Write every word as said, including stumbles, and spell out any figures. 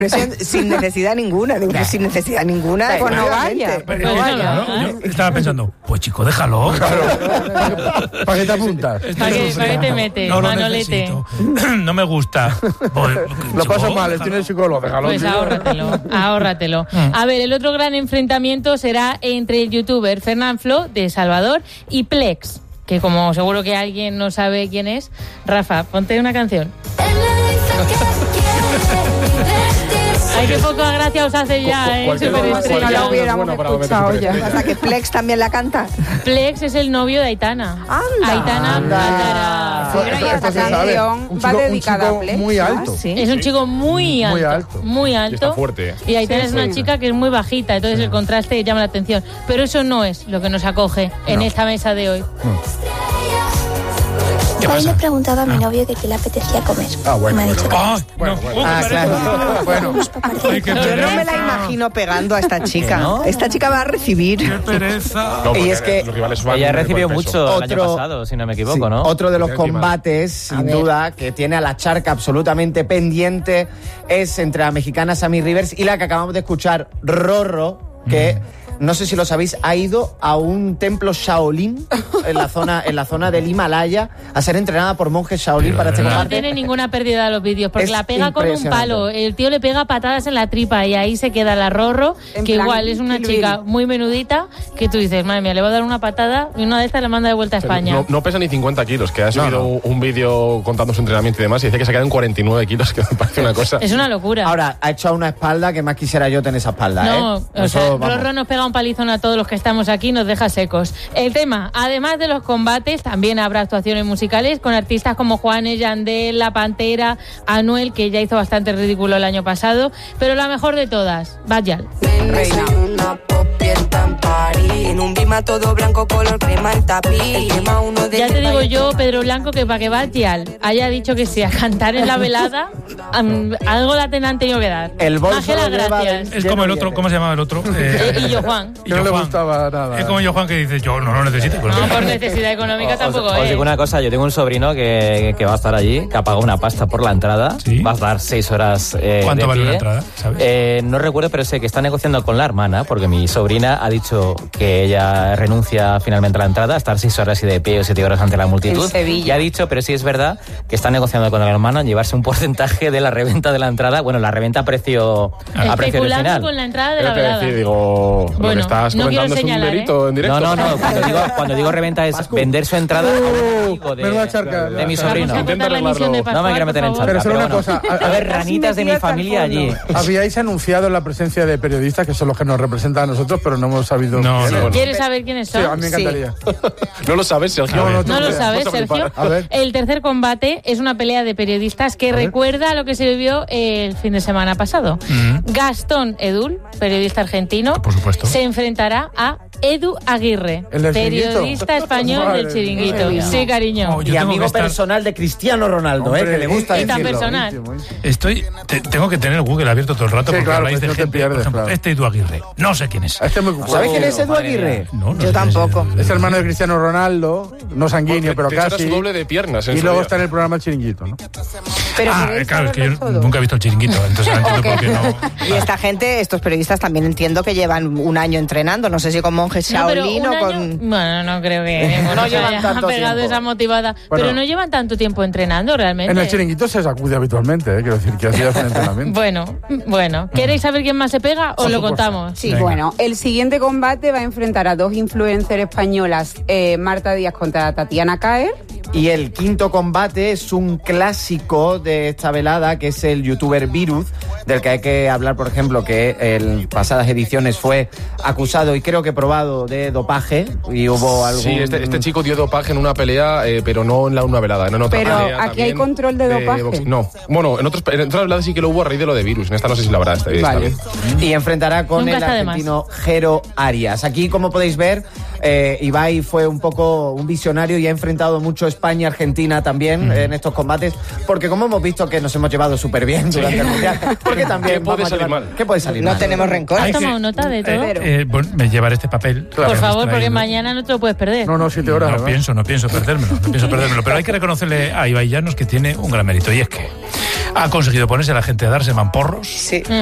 sin necesidad ninguna, digo, sin necesidad ninguna. Pues no vaya. Pues no vaya. Claro, yo estaba pensando, pues chico, déjalo. Claro. ¿Para qué te apuntas? ¿Para qué, ¿Para qué te metes, no Manolete? No me gusta. Pues, lo paso mal, tiene el psicólogo, déjalo. Pues ahórratelo, ahórratelo. A ver, el otro gran enfrentamiento será entre el youtuber Fernán Flo, de Salvador, y Plex, que como seguro que alguien no sabe quién es. Rafa, ponte una canción. Ay, qué poca gracia os hace ya, ¿eh? Superestrella. No la hubiéramos escuchado ya. Hasta que Plex también la canta. Plex es el novio de Aitana. Anda. Aitana Matara. Sí, esta canción va dedicada a Plex. Muy alto. ¿Ah, sí? Es un chico muy alto. Muy alto. Muy alto. Y está fuerte. Y Aitana Sí, es una sí. chica que es muy bajita, entonces el contraste llama la atención. Pero eso no es lo que nos acoge en No. esta mesa de hoy. ¿Qué Hoy le pasa? he preguntado a mi novio que qué le apetecía comer. Ah, bueno, Me ha dicho que Ah, Bueno, no. bueno. Oh, Ah, me claro. parece- Bueno. unos paparditos. Ay, qué Yo no me la pereza. imagino pegando a esta chica. ¿No? Esta chica va a recibir. Qué pereza. No, porque Y es que los rivales van ella con recibió peso. mucho el año Otro- pasado, si no me equivoco, Sí, ¿no? Otro de los Encima. combates, sin ver. duda, que tiene a la charca absolutamente pendiente es entre la mexicana Sammy Rivers y la que acabamos de escuchar, Rorro, que no sé si lo sabéis, ha ido a un templo Shaolin en la zona, en la zona del Himalaya a ser entrenada por monjes Shaolin Pero para este de verdad. No combate. tiene ninguna pérdida de los vídeos, porque Es la pega con un impresionante. palo. El tío le pega patadas en la tripa y ahí se queda la Rorro, En que plan igual es una Kill chica Bill. muy menudita, que tú dices, madre mía, le va a dar una patada y una de estas la manda de vuelta a España. No, no pesa ni cincuenta kilos, que ha subido no. un vídeo contando su entrenamiento y demás y dice que se queda en cuarenta y nueve kilos, que me parece una cosa. Es una locura. Ahora, ha hecho a una espalda que más quisiera yo tener esa espalda, No, ¿eh? o Eso, sea, vamos. Rorro nos pega un palizón a todos los que estamos aquí, nos deja secos. El tema, además de los combates, también habrá actuaciones musicales con artistas como Juanes, Yandel, La Pantera, Anuel, que ya hizo bastante ridículo el año pasado, pero la mejor de todas, Bajal. Reina. En un bima todo blanco color crema el tapiz. Uno de Ya te digo yo, Pedro Blanco, que para que Bajal haya dicho que sí a cantar en la velada, am, algo la han tenido que dar. El bolso Ángela, lo lleva gracias. de- Es como el otro, ¿cómo se llamaba el otro? Eh, y yo, Juan. Y No yo, le Juan. gustaba nada. Es como yo, Juan, que dice, yo no lo necesito. Pues No, mira. por necesidad económica Os, tampoco os es. digo una cosa, yo tengo un sobrino que, que va a estar allí, que ha pagado una pasta por la entrada, Sí. va a estar seis horas eh, ¿Cuánto de vale pie. una entrada, sabes? Eh, no recuerdo, pero sé que está negociando con la hermana, porque mi sobrina ha dicho que ella renuncia finalmente a la entrada, a estar seis horas y de pie o siete horas ante la multitud. En Sevilla. Y ha dicho, pero sí es verdad, que está negociando con la hermana en llevarse un porcentaje de la reventa de la entrada, bueno, la reventa a precio, a precio Especulando original. con la entrada de Pero la te velada. decir, digo, lo Bueno, que estás no comentando quiero es un señalar, delito en directo. No, no, no, cuando digo, cuando digo reventa es vender su entrada a un amigo de, Menuda charca. de mi Vamos sobrino. Vamos a Intenta cortar la emisión de arreglarlo. Pascual, No me quiero meter en por charca, Pero solo una bueno. cosa, a- A ver, ranitas de mi familia allí. Habíais anunciado la presencia de periodistas que son los que nos representan a nosotros, pero no hemos sabido. No, quiénes. no, favor. ¿Quieres saber quiénes Sí, son? a mí me encantaría. No lo sabes, Sergio. No, no, No lo Vamos sabes, a flipar. Sergio. A ver. El tercer combate es una pelea de periodistas que recuerda a lo que se vivió el fin de semana pasado. Mm. Gastón Edul, periodista argentino, Por supuesto. se enfrentará a Edu Aguirre, ¿El del periodista Chiringuito? español Madre del Chiringuito. mía. Sí, cariño. Oh, yo Y tengo amigo que estar- personal de Cristiano Ronaldo, ¿eh? Que le gusta y tan decirlo. personal. Íntimo, íntimo. Estoy, te- tengo que tener Google abierto todo el rato Sí, porque claro, habláis pues de no te gente, pierdes, por ejemplo, claro. este Edu Aguirre. No sé quién es. Este es muy guapo. ¿Sabes quién es Edu Madre Aguirre? mía. No, no sé Yo quién es tampoco. Edu. Es hermano de Cristiano Ronaldo, no sanguíneo, pero Te echarás casi. su doble de piernas en Y su luego día. está en el programa El Chiringuito, ¿no? Pero Ah, queréis claro, es que yo saberlo todo. nunca he visto el Chiringuito, entonces ahora entiendo por qué no. Y esta gente, estos periodistas también entiendo que llevan un año entrenando, no sé si con monjes No, pero Shaolin un o año- con... Bueno, no creo que ninguno No se llevan haya tanto pegado tiempo. esa motivada. Bueno. Pero no llevan tanto tiempo entrenando realmente. En el Chiringuito se sacude habitualmente, ¿eh? Quiero decir que así hacen entrenamiento. Bueno, bueno. ¿Queréis saber quién más se pega o Por lo supuesto. contamos? Sí, Venga. bueno, el siguiente combate va a enfrentar a dos influencers españolas, eh, Marta Díaz contra Tatiana Caer. Y el quinto combate es un clásico de esta velada, que es el youtuber Virus, del que hay que hablar, por ejemplo, que en pasadas ediciones fue acusado y creo que probado de dopaje, y hubo algún... Sí, este, este chico dio dopaje en una pelea, eh, pero no en la una velada, no en otra Pero, pelea ¿aquí hay también control de dopaje? box- No, bueno, en, otros, en otras veladas sí que lo hubo a raíz de lo de Virus, en esta no sé si lo habrá. Esta, esta Vale. vez. Y enfrentará con Nunca el está de más. argentino Jero Arias. Aquí, como podéis ver, eh, Ibai fue un poco un visionario y ha enfrentado mucho España y Argentina también en estos combates, porque como hemos visto que nos hemos llevado súper bien durante el Mundial, Porque también ¿Qué puede vamos a salir llevar- mal? ¿Qué puede salir No mal? tenemos rencor. ¿Has Hay que- tomado nota de todo? Eh, eh, bueno, me llevaré este papel. Por favor, porque Traído. mañana no te lo puedes perder. No, no, siete horas. No ¿verdad? pienso, no pienso perdérmelo, no pienso perdérmelo. Pero hay que reconocerle a Ibai Llanos que tiene un gran mérito. Y es que ha conseguido ponerse a la gente a darse mamporros. Sí.